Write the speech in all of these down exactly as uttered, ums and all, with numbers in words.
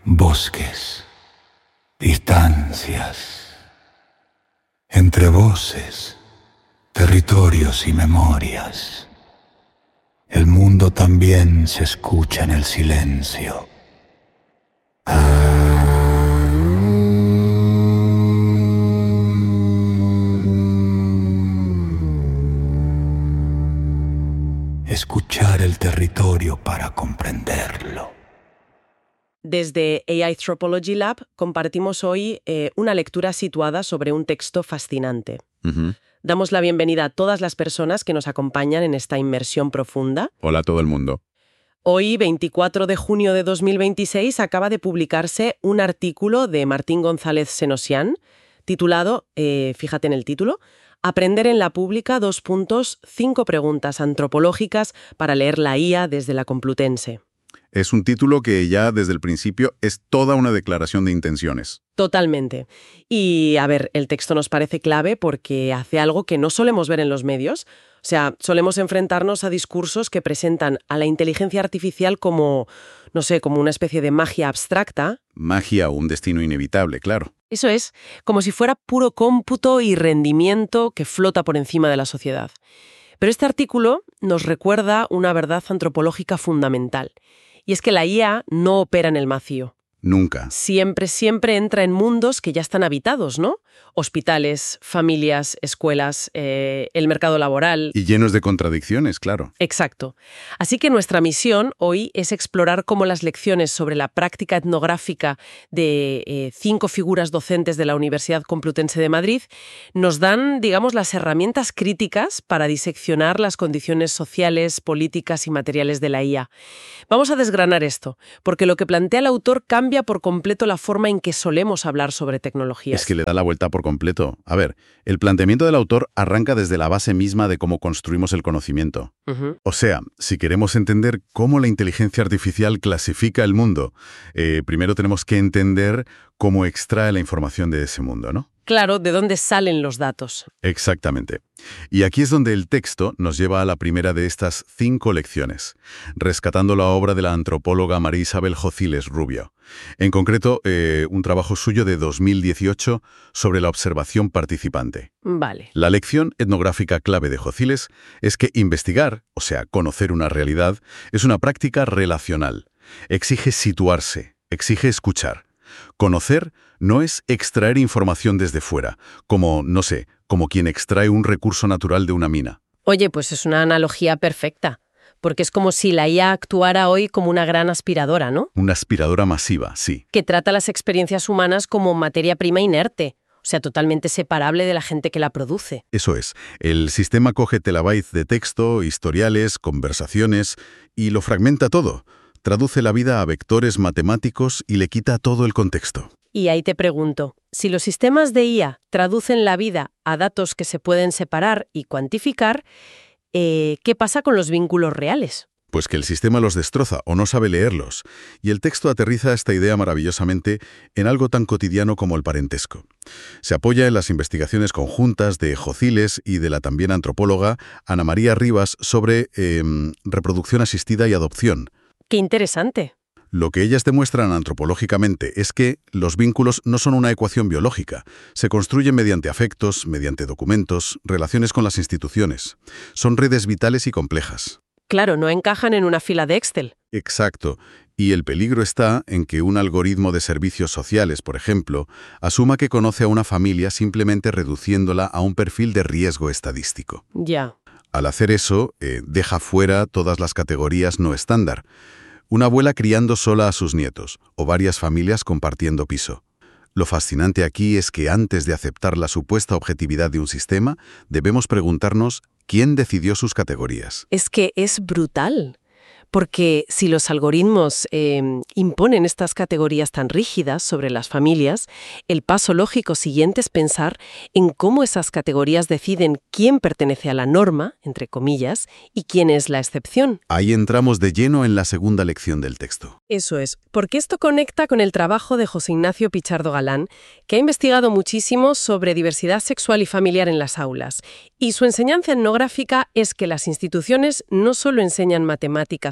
Bosques, distancias, entre voces, territorios y memorias. El mundo también se escucha en el silencio. Escuchar el territorio para comprenderlo. Desde A I Anthropology Lab compartimos hoy eh, una lectura situada sobre un texto fascinante. Uh-huh. Damos la bienvenida a todas las personas que nos acompañan en esta inmersión profunda. Hola a todo el mundo. Hoy, veinticuatro de junio de dos mil veintiséis, acaba de publicarse un artículo de Martín González Senosian titulado, eh, fíjate en el título, Aprender en la pública, dos puntos, cinco preguntas antropológicas para leer la I A desde la Complutense. Es un título que ya desde el principio es toda una declaración de intenciones. Totalmente. Y, a ver, el texto nos parece clave porque hace algo que no solemos ver en los medios. O sea, solemos enfrentarnos a discursos que presentan a la inteligencia artificial como, no sé, como una especie de magia abstracta. Magia o un destino inevitable, claro. Eso es, como si fuera puro cómputo y rendimiento que flota por encima de la sociedad. Pero este artículo nos recuerda una verdad antropológica fundamental. Y es que la I A no opera en el vacío. Nunca. Siempre, siempre entra en mundos que ya están habitados, ¿no? Hospitales, familias, escuelas, eh, el mercado laboral. Y llenos de contradicciones, claro. Exacto. Así que nuestra misión hoy es explorar cómo las lecciones sobre la práctica etnográfica de eh, cinco figuras docentes de la Universidad Complutense de Madrid nos dan, digamos, las herramientas críticas para diseccionar las condiciones sociales, políticas y materiales de la I A. Vamos a desgranar esto, porque lo que plantea el autor cambia por completo la forma en que solemos hablar sobre tecnologías. Es que le da la vuelta por completo. A ver, el planteamiento del autor arranca desde la base misma de cómo construimos el conocimiento. Uh-huh. O sea, si queremos entender cómo la inteligencia artificial clasifica el mundo, eh, primero tenemos que entender cómo extrae la información de ese mundo, ¿no? Claro, ¿de dónde salen los datos? Exactamente. Y aquí es donde el texto nos lleva a la primera de estas cinco lecciones, rescatando la obra de la antropóloga María Isabel Jociles Rubio. En concreto, eh, un trabajo suyo de dos mil dieciocho sobre la observación participante. Vale. La lección etnográfica clave de Jociles es que investigar, o sea, conocer una realidad, es una práctica relacional. Exige situarse, exige escuchar. Conocer no es extraer información desde fuera, como, no sé, como quien extrae un recurso natural de una mina. Oye, pues es una analogía perfecta, porque es como si la I A actuara hoy como una gran aspiradora, ¿no? Una aspiradora masiva, sí. Que trata las experiencias humanas como materia prima inerte, o sea, totalmente separable de la gente que la produce. Eso es. El sistema coge terabytes de texto, historiales, conversaciones, y lo fragmenta todo. Traduce la vida a vectores matemáticos y le quita todo el contexto. Y ahí te pregunto, si los sistemas de I A traducen la vida a datos que se pueden separar y cuantificar, eh, ¿qué pasa con los vínculos reales? Pues que el sistema los destroza o no sabe leerlos. Y el texto aterriza esta idea maravillosamente en algo tan cotidiano como el parentesco. Se apoya en las investigaciones conjuntas de Jociles y de la también antropóloga Ana María Rivas sobre eh, reproducción asistida y adopción. ¡Qué interesante! Lo que ellas demuestran antropológicamente es que los vínculos no son una ecuación biológica. Se construyen mediante afectos, mediante documentos, relaciones con las instituciones. Son redes vitales y complejas. Claro, no encajan en una fila de Excel. Exacto. Y el peligro está en que un algoritmo de servicios sociales, por ejemplo, asuma que conoce a una familia simplemente reduciéndola a un perfil de riesgo estadístico. Ya. Al hacer eso, eh, deja fuera todas las categorías no estándar. Una abuela criando sola a sus nietos, o varias familias compartiendo piso. Lo fascinante aquí es que antes de aceptar la supuesta objetividad de un sistema, debemos preguntarnos quién decidió sus categorías. Es que es brutal. Porque si los algoritmos eh, imponen estas categorías tan rígidas sobre las familias, el paso lógico siguiente es pensar en cómo esas categorías deciden quién pertenece a la norma, entre comillas, y quién es la excepción. Ahí entramos de lleno en la segunda lección del texto. Eso es, porque esto conecta con el trabajo de José Ignacio Pichardo Galán, que ha investigado muchísimo sobre diversidad sexual y familiar en las aulas. Y su enseñanza etnográfica es que las instituciones no solo enseñan matemáticas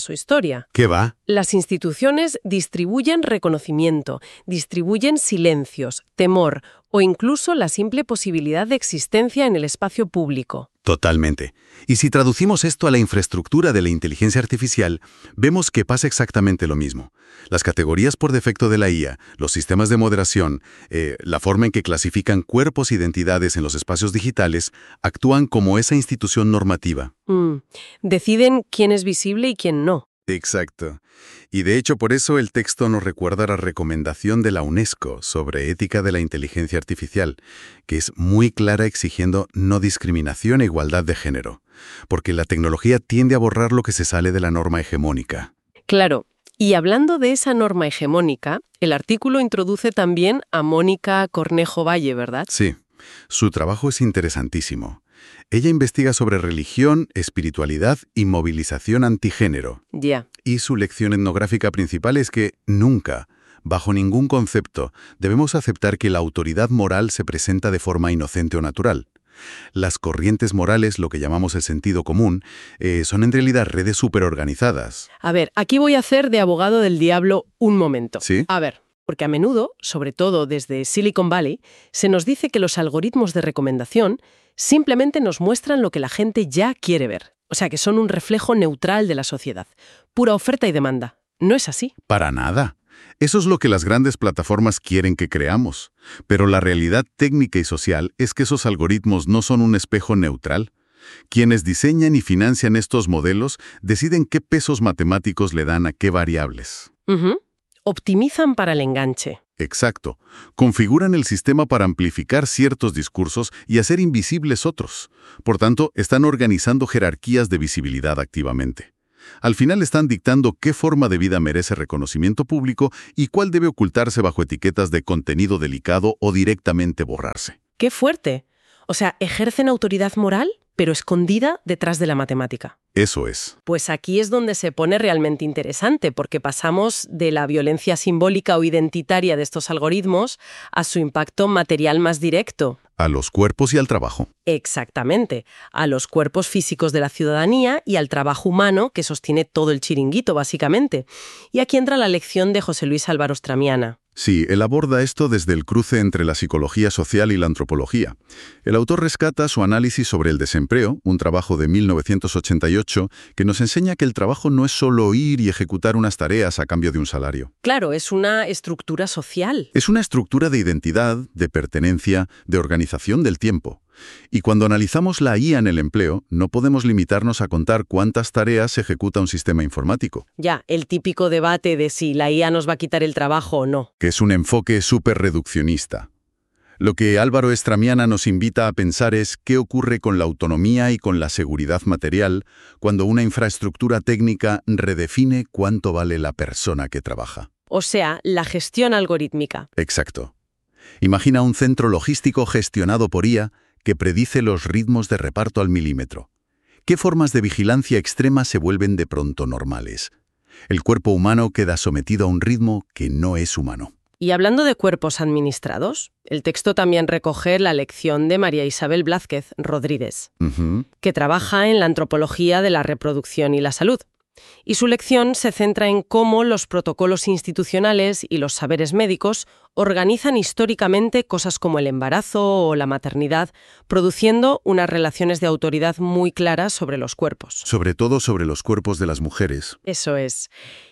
su historia. ¿Qué va? Las instituciones distribuyen reconocimiento, distribuyen silencios, temor o incluso la simple posibilidad de existencia en el espacio público. Totalmente. Y si traducimos esto a la infraestructura de la inteligencia artificial, vemos que pasa exactamente lo mismo. Las categorías por defecto de la I A, los sistemas de moderación, eh, la forma en que clasifican cuerpos e identidades en los espacios digitales, actúan como esa institución normativa. Mm. Deciden quién es visible y quién no. Exacto. Y de hecho por eso el texto nos recuerda la recomendación de la UNESCO sobre ética de la inteligencia artificial, que es muy clara exigiendo no discriminación e igualdad de género, porque la tecnología tiende a borrar lo que se sale de la norma hegemónica. Claro. Y hablando de esa norma hegemónica, el artículo introduce también a Mónica Cornejo Valle, ¿verdad? Sí. Su trabajo es interesantísimo. Ella investiga sobre religión, espiritualidad y movilización antigénero. Ya. Y su lección etnográfica principal es que nunca, bajo ningún concepto, debemos aceptar que la autoridad moral se presenta de forma inocente o natural. Las corrientes morales, lo que llamamos el sentido común, eh, son en realidad redes superorganizadas. A ver, aquí voy a hacer de abogado del diablo un momento. ¿Sí? A ver, porque a menudo, sobre todo desde Silicon Valley, se nos dice que los algoritmos de recomendación simplemente nos muestran lo que la gente ya quiere ver. O sea, que son un reflejo neutral de la sociedad. Pura oferta y demanda. ¿No es así? Para nada. Eso es lo que las grandes plataformas quieren que creamos. Pero la realidad técnica y social es que esos algoritmos no son un espejo neutral. Quienes diseñan y financian estos modelos deciden qué pesos matemáticos le dan a qué variables. Uh-huh. Optimizan para el enganche. Exacto. Configuran el sistema para amplificar ciertos discursos y hacer invisibles otros. Por tanto, están organizando jerarquías de visibilidad activamente. Al final están dictando qué forma de vida merece reconocimiento público y cuál debe ocultarse bajo etiquetas de contenido delicado o directamente borrarse. ¡Qué fuerte! O sea, ejercen autoridad moral, pero escondida detrás de la matemática. Eso es. Pues aquí es donde se pone realmente interesante, porque pasamos de la violencia simbólica o identitaria de estos algoritmos a su impacto material más directo. A los cuerpos y al trabajo. Exactamente, a los cuerpos físicos de la ciudadanía y al trabajo humano que sostiene todo el chiringuito, básicamente. Y aquí entra la lección de José Luis Álvaro Stramiana. Sí, él aborda esto desde el cruce entre la psicología social y la antropología. El autor rescata su análisis sobre el desempleo, un trabajo de mil novecientos ochenta y ocho, que nos enseña que el trabajo no es solo ir y ejecutar unas tareas a cambio de un salario. Claro, es una estructura social. Es una estructura de identidad, de pertenencia, de organización del tiempo. Y cuando analizamos la I A en el empleo, no podemos limitarnos a contar cuántas tareas ejecuta un sistema informático. Ya, el típico debate de si la I A nos va a quitar el trabajo o no. Que es un enfoque súper reduccionista. Lo que Álvaro Stramiana nos invita a pensar es qué ocurre con la autonomía y con la seguridad material cuando una infraestructura técnica redefine cuánto vale la persona que trabaja. O sea, la gestión algorítmica. Exacto. Imagina un centro logístico gestionado por I A que predice los ritmos de reparto al milímetro. ¿Qué formas de vigilancia extrema se vuelven de pronto normales? El cuerpo humano queda sometido a un ritmo que no es humano. Y hablando de cuerpos administrados, el texto también recoge la lección de María Isabel Blázquez Rodríguez, Uh-huh. que trabaja en la antropología de la reproducción y la salud. Y su lección se centra en cómo los protocolos institucionales y los saberes médicos organizan históricamente cosas como el embarazo o la maternidad, produciendo unas relaciones de autoridad muy claras sobre los cuerpos. Sobre todo sobre los cuerpos de las mujeres. Eso es.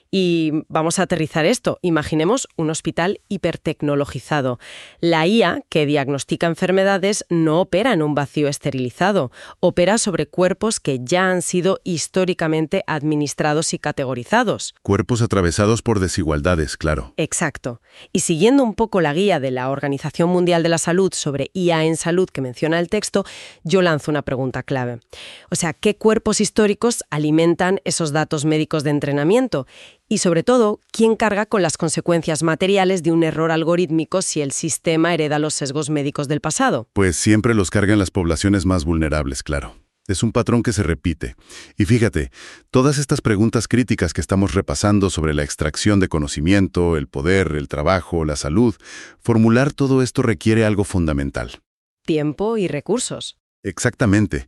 Y vamos a aterrizar esto. Imaginemos un hospital hipertecnologizado. La I A, que diagnostica enfermedades, no opera en un vacío esterilizado. Opera sobre cuerpos que ya han sido históricamente administrados y categorizados. Cuerpos atravesados por desigualdades, claro. Exacto. Y siguiendo un poco la guía de la Organización Mundial de la Salud sobre I A en salud que menciona el texto, yo lanzo una pregunta clave. O sea, ¿qué cuerpos históricos alimentan esos datos médicos de entrenamiento? Y sobre todo, ¿quién carga con las consecuencias materiales de un error algorítmico si el sistema hereda los sesgos médicos del pasado? Pues siempre los cargan las poblaciones más vulnerables, claro. Es un patrón que se repite. Y fíjate, todas estas preguntas críticas que estamos repasando sobre la extracción de conocimiento, el poder, el trabajo, la salud, formular todo esto requiere algo fundamental. Tiempo y recursos. Exactamente.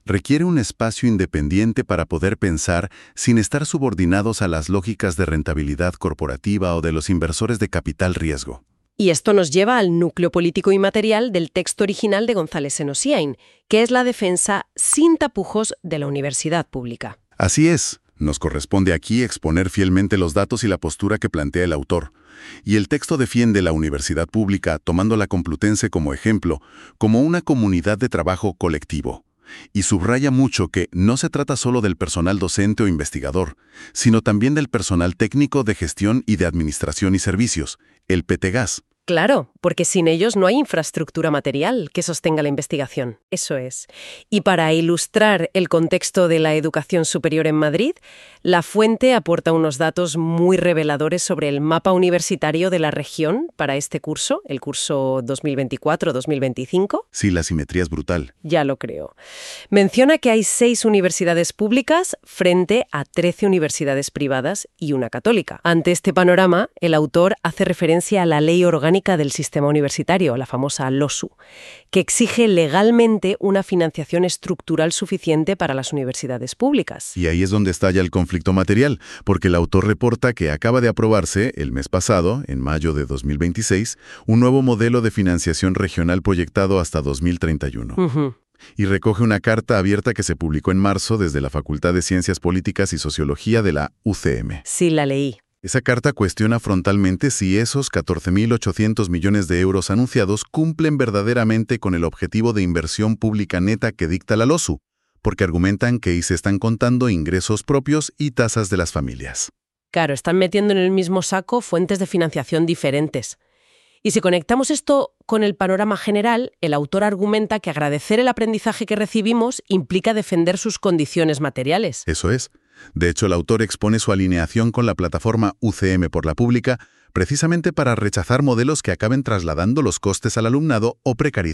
Requiere un espacio independiente para poder pensar sin estar subordinados a las lógicas de rentabilidad corporativa o de los inversores de capital riesgo. Y esto nos lleva al núcleo político y material del texto original de González Senosiain, que es la defensa sin tapujos de la universidad pública. Así es. Nos corresponde aquí exponer fielmente los datos y la postura que plantea el autor. Y el texto defiende la universidad pública tomando la Complutense como ejemplo, como una comunidad de trabajo colectivo. Y subraya mucho que no se trata solo del personal docente o investigador, sino también del personal técnico de gestión y de administración y servicios, el PETEGAS. Claro, porque sin ellos no hay infraestructura material que sostenga la investigación. Eso es. Y para ilustrar el contexto de la educación superior en Madrid, la fuente aporta unos datos muy reveladores sobre el mapa universitario de la región para este curso, el curso dos mil veinticuatro dos mil veinticinco. Sí, la simetría es brutal. Ya lo creo. Menciona que hay seis universidades públicas frente a trece universidades privadas y una católica. Ante este panorama, el autor hace referencia a la Ley Orgánica del Sistema Universitario, la famosa LOSU, que exige legalmente una financiación estructural suficiente para las universidades públicas. Y ahí es donde estalla el conflicto material, porque el autor reporta que acaba de aprobarse, el mes pasado, en mayo de dos mil veintiséis, un nuevo modelo de financiación regional proyectado hasta dos mil treinta y uno. Uh-huh. Y recoge una carta abierta que se publicó en marzo desde la Facultad de Ciencias Políticas y Sociología de la U C M. Sí, la leí. Esa carta cuestiona frontalmente si esos catorce mil ochocientos millones de euros anunciados cumplen verdaderamente con el objetivo de inversión pública neta que dicta la LOSU, porque argumentan que ahí se están contando ingresos propios y tasas de las familias. Claro, están metiendo en el mismo saco fuentes de financiación diferentes. Y si conectamos esto con el panorama general, el autor argumenta que agradecer el aprendizaje que recibimos implica defender sus condiciones materiales. Eso es. De hecho, el autor expone su alineación con la plataforma U C M por la Pública precisamente para rechazar modelos que acaben trasladando los costes al alumnado o precarizando